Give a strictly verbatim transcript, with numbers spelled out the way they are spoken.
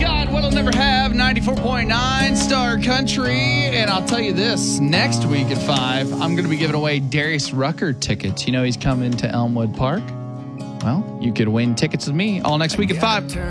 got What'll Never Have, ninety-four point nine Star Country. And I'll tell you this, next week at five, I'm going to be giving away Darius Rucker tickets. You know he's coming to Elmwood Park? Well, you could win tickets with me all next week at five.